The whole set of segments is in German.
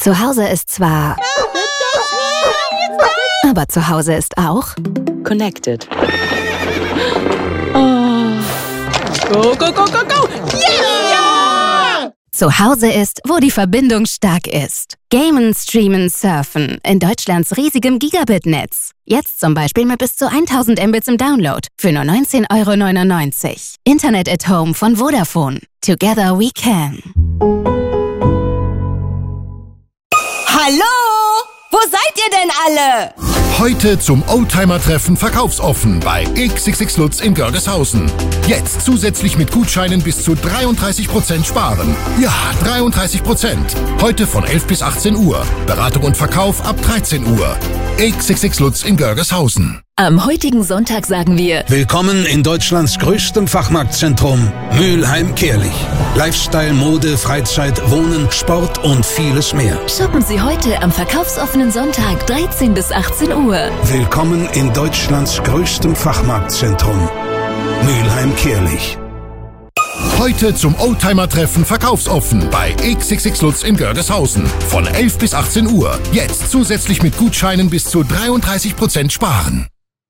Zu Hause ist zwar... Aber zu Hause ist auch... Connected. Oh. Go, go, go, go, go! Yeah! Zu Hause ist, wo die Verbindung stark ist. Gamen, streamen, surfen. In Deutschlands riesigem Gigabit-Netz. Jetzt zum Beispiel mit bis zu 1000 Mbits im Download. Für nur 19,99 €. Internet at Home von Vodafone. Together we can. Hallo? Wo seid ihr denn alle? Heute zum Oldtimer-Treffen verkaufsoffen bei XXX Lutz in Görgeshausen. Jetzt zusätzlich mit Gutscheinen bis zu 33% sparen. Ja, 33%. Heute von 11 bis 18 Uhr. Beratung und Verkauf ab 13 Uhr. XXX Lutz in Görgeshausen. Am heutigen Sonntag sagen wir Willkommen in Deutschlands größtem Fachmarktzentrum Mülheim-Kehlich. Lifestyle, Mode, Freizeit, Wohnen, Sport und vieles mehr. Shoppen Sie heute am verkaufsoffenen Sonntag 13 bis 18 Uhr. Willkommen in Deutschlands größtem Fachmarktzentrum Mülheim-Kehlich. Heute zum Oldtimer-Treffen verkaufsoffen bei XXX Lutz in Görgeshausen. Von 11 bis 18 Uhr. Jetzt zusätzlich mit Gutscheinen bis zu 33% sparen.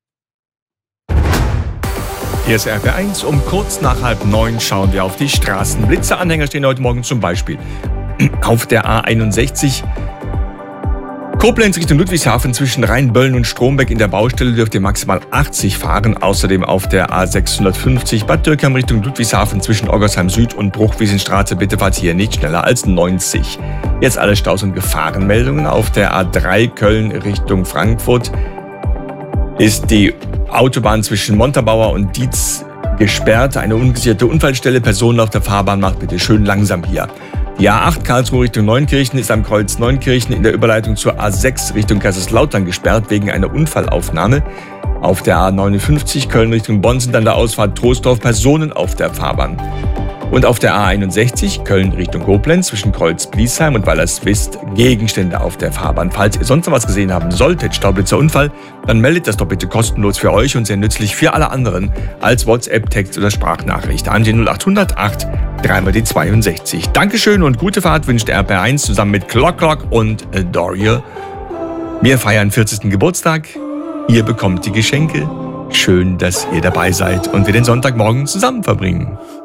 Hier ist RP1. Um kurz nach 8:30 schauen wir auf die Straßen. Blitzeanhänger stehen heute Morgen zum Beispiel auf der A61 Koblenz Richtung Ludwigshafen zwischen Rheinböllen und Strombeck. In der Baustelle dürft ihr maximal 80 fahren. Außerdem auf der A650 Bad Dürkheim Richtung Ludwigshafen zwischen Oggersheim Süd und Bruchwiesenstraße. Bitte fahrt hier nicht schneller als 90. Jetzt alle Staus- und Gefahrenmeldungen. Auf der A3 Köln Richtung Frankfurt ist die Autobahn zwischen Montabaur und Dietz gesperrt. Eine ungesicherte Unfallstelle. Personen auf der Fahrbahn, macht bitte schön langsam hier. Die A8 Karlsruhe Richtung Neunkirchen ist am Kreuz Neunkirchen in der Überleitung zur A6 Richtung Kaiserslautern gesperrt wegen einer Unfallaufnahme. Auf der A59 Köln Richtung Bonn sind an der Ausfahrt Troisdorf Personen auf der Fahrbahn. Und auf der A61 Köln Richtung Koblenz zwischen Kreuz Bliesheim und Wallerswist Gegenstände auf der Fahrbahn. Falls ihr sonst noch was gesehen haben solltet, Staublitzer Unfall, dann meldet das doch bitte kostenlos für euch und sehr nützlich für alle anderen als WhatsApp, Text oder Sprachnachricht an die 0800 8 3 die 62. Dankeschön und gute Fahrt wünscht RP1 zusammen mit Clock Clock und Doria. Wir feiern 40. Geburtstag. Ihr bekommt die Geschenke. Schön, dass ihr dabei seid und wir den Sonntagmorgen zusammen verbringen.